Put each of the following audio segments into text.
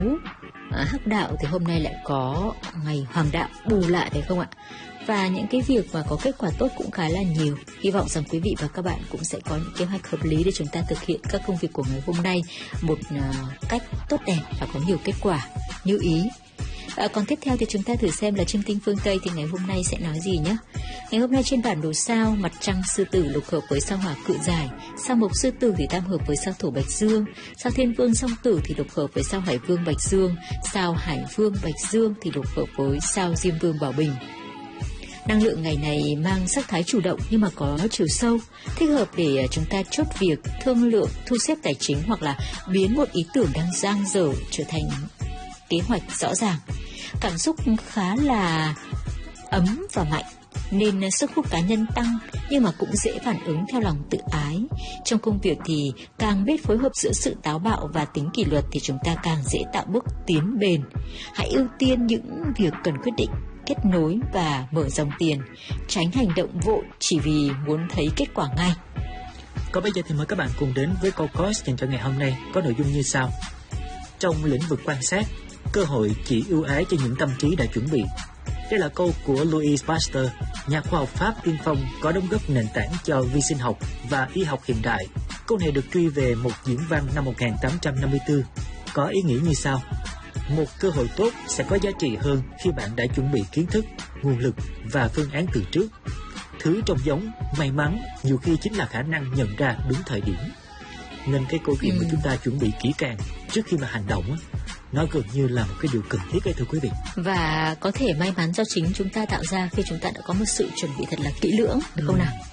Hắc đạo thì hôm nay lại có ngày hoàng đạo bù lại phải không ạ? Và những cái việc mà có kết quả tốt cũng khá là nhiều. Hy vọng rằng quý vị và các bạn cũng sẽ có những kế hoạch hợp lý để chúng ta thực hiện các công việc của ngày hôm nay một cách tốt đẹp và có nhiều kết quả như ý. Còn tiếp theo thì chúng ta thử xem là chiêm tinh phương Tây thì ngày hôm nay sẽ nói gì nhé. Ngày hôm nay trên bản đồ sao, mặt trăng Sư Tử lục hợp với sao Hỏa Cự Giải, sao Mộc Sư Tử thì tam hợp với sao Thổ Bạch Dương, sao Thiên Vương Song Tử thì lục hợp với sao Hải Vương Bạch Dương, sao Hải Vương Bạch Dương thì lục hợp với sao Diêm Vương Bảo Bình. Năng lượng ngày này mang sắc thái chủ động nhưng mà có chiều sâu, thích hợp để chúng ta chốt việc, thương lượng, thu xếp tài chính hoặc là biến một ý tưởng đang dang dở trở thành kế hoạch rõ ràng. Cảm xúc khá là ấm và mạnh nên sức hút cá nhân tăng nhưng mà cũng dễ phản ứng theo lòng tự ái. Trong công việc thì càng biết phối hợp giữa sự táo bạo và tính kỷ luật thì chúng ta càng dễ tạo bước tiến bền. Hãy ưu tiên những việc cần quyết định, kết nối và mở dòng tiền, tránh hành động vội chỉ vì muốn thấy kết quả ngay. Còn bây giờ thì mời các bạn cùng đến với câu coach dành cho ngày hôm nay có nội dung như sau. Trong lĩnh vực quan sát, cơ hội chỉ ưu ái cho những tâm trí đã chuẩn bị. Đây là câu của Louis Pasteur, nhà khoa học Pháp tiên phong có đóng góp nền tảng cho vi sinh học và y học hiện đại. Câu này được truy về một diễn văn năm 1854, có ý nghĩa như sau. Một cơ hội tốt sẽ có giá trị hơn khi bạn đã chuẩn bị kiến thức, nguồn lực và phương án từ trước. Thứ trông giống, may mắn nhiều khi chính là khả năng nhận ra đúng thời điểm. Nên cái câu chuyện mà chúng ta chuẩn bị kỹ càng trước khi mà hành động á, nó gần như là một cái điều cần thiết đấy thưa quý vị. Và có thể may mắn do chính chúng ta tạo ra khi chúng ta đã có một sự chuẩn bị thật là kỹ lưỡng, được không nào?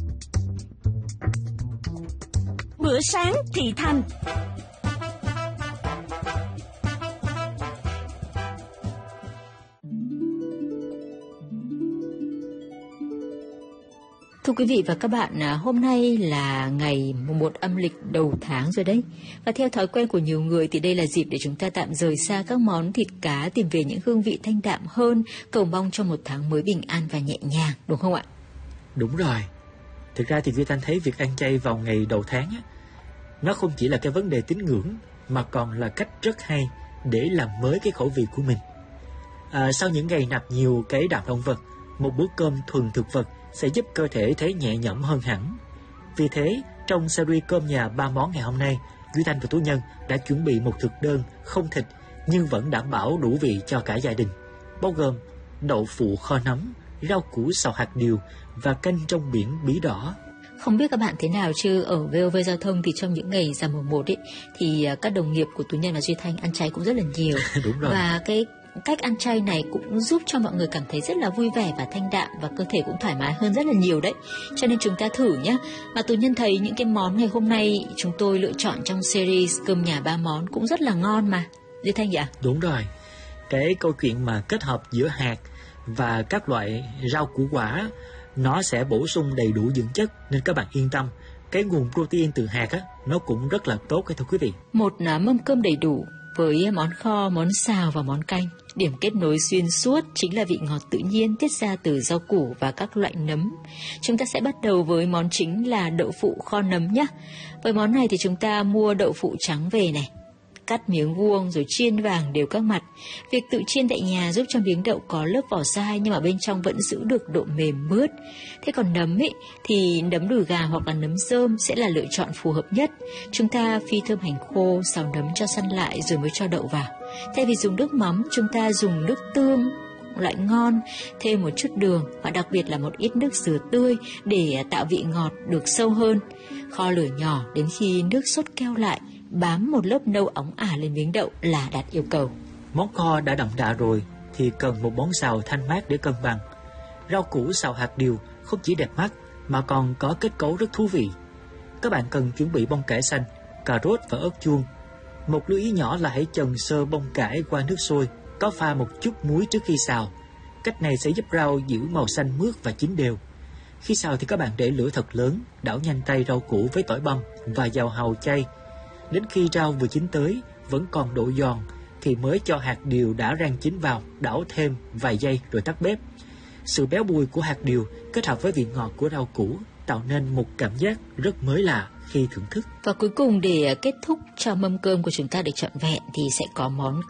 Bữa sáng thị thành. Thưa quý vị và các bạn, hôm nay là ngày 1 âm lịch đầu tháng rồi đấy. Và theo thói quen của nhiều người thì đây là dịp để chúng ta tạm rời xa các món thịt cá, tìm về những hương vị thanh đạm hơn, cầu mong cho một tháng mới bình an và nhẹ nhàng, đúng không ạ? Đúng rồi. Thực ra thì Việt Anh thấy việc ăn chay vào ngày đầu tháng á, nó không chỉ là cái vấn đề tín ngưỡng mà còn là cách rất hay để làm mới cái khẩu vị của mình. Sau những ngày nạp nhiều cái đạm động vật, một bữa cơm thuần thực vật sẽ giúp cơ thể thấy nhẹ nhõm hơn hẳn. Vì thế, trong series cơm nhà 3 món ngày hôm nay, Duy Thanh và Tú Nhân đã chuẩn bị một thực đơn không thịt nhưng vẫn đảm bảo đủ vị cho cả gia đình, bao gồm đậu phụ kho nấm, rau củ xào hạt điều và canh trong biển bí đỏ. Không biết các bạn thế nào chứ ở VOV Giao thông thì trong những ngày rằm mùng 1 ấy thì các đồng nghiệp của Tú Nhân và Duy Thanh ăn chay cũng rất là nhiều. Đúng rồi. Và cái cách ăn chay này cũng giúp cho mọi người cảm thấy rất là vui vẻ và thanh đạm và cơ thể cũng thoải mái hơn rất là nhiều đấy. Cho nên chúng ta thử nhé. Mà Tú Nhân thấy những cái món ngày hôm nay chúng tôi lựa chọn trong series cơm nhà 3 món cũng rất là ngon mà. Duy Thanh ạ? Đúng rồi. Cái câu chuyện mà kết hợp giữa hạt và các loại rau củ quả nó sẽ bổ sung đầy đủ dưỡng chất nên các bạn yên tâm. Cái nguồn protein từ hạt á nó cũng rất là tốt thưa quý vị. Một mâm cơm đầy đủ với món kho, món xào và món canh. Điểm kết nối xuyên suốt chính là vị ngọt tự nhiên tiết ra từ rau củ và các loại nấm. Chúng ta sẽ bắt đầu với món chính là đậu phụ kho nấm nhé. Với món này thì chúng ta mua đậu phụ trắng về này, cắt miếng vuông rồi chiên vàng đều các mặt. Việc tự chiên tại nhà giúp cho miếng đậu có lớp vỏ dai nhưng mà bên trong vẫn giữ được độ mềm mướt. Thế còn nấm ấy thì nấm đùi gà hoặc là nấm rơm sẽ là lựa chọn phù hợp nhất. Chúng ta phi thơm hành khô, xào nấm cho săn lại rồi mới cho đậu vào. Thay vì dùng nước mắm, chúng ta dùng nước tương loại ngon, thêm một chút đường và đặc biệt là một ít nước dừa tươi để tạo vị ngọt được sâu hơn. Kho lửa nhỏ đến khi nước sốt keo lại, bám một lớp nâu óng ả lên miếng đậu là đạt yêu cầu. Món kho đã đậm đà rồi thì cần một món xào thanh mát để cân bằng. Rau củ xào hạt điều không chỉ đẹp mắt mà còn có kết cấu rất thú vị. Các bạn cần chuẩn bị bông cải xanh, cà rốt và ớt chuông. Một lưu ý nhỏ là hãy chần sơ bông cải qua nước sôi, có pha một chút muối trước khi xào. Cách này sẽ giúp rau giữ màu xanh mướt và chín đều. Khi xào thì các bạn để lửa thật lớn, đảo nhanh tay rau củ với tỏi băm và dầu hàu chay. Đến khi rau vừa chín tới, vẫn còn độ giòn thì mới cho hạt điều đã rang chín vào, đảo thêm vài giây rồi tắt bếp. Sự béo bùi của hạt điều kết hợp với vị ngọt của rau củ tạo nên một cảm giác rất mới lạ khi thưởng thức. Và cuối cùng để kết thúc cho mâm cơm của chúng ta được trọn vẹn thì sẽ có món